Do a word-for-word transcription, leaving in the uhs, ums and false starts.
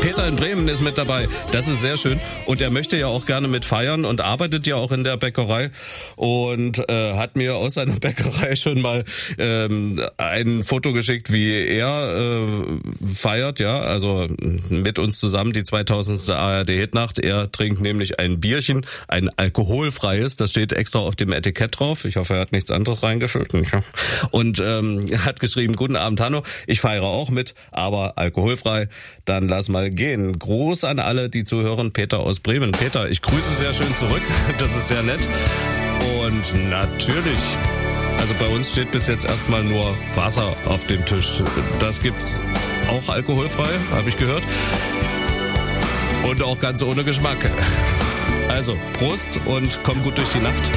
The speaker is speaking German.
Peter in Bremen ist mit dabei. Das ist sehr schön. Und er möchte ja auch gerne mit feiern und arbeitet ja auch in der Bäckerei und äh, hat mir aus seiner Bäckerei schon mal ähm, ein Foto geschickt, wie er äh, feiert, ja, also mit uns zusammen die zweitausendste A R D-Hitnacht. Er trinkt nämlich ein Bierchen, ein alkoholfreies, das steht extra auf dem Etikett drauf. Ich hoffe, er hat nichts anderes reingefüllt. Und ähm, hat geschrieben, guten Abend, Hanno, ich feiere auch mit, aber alkoholfrei. Dann lass mal gehen. Gruß an alle, die zuhören. Peter aus Bremen. Peter, ich grüße sehr schön zurück. Das ist sehr nett. Und natürlich, also bei uns steht bis jetzt erstmal nur Wasser auf dem Tisch. Das gibt's auch alkoholfrei, habe ich gehört. Und auch ganz ohne Geschmack. Also, Prost und komm gut durch die Nacht.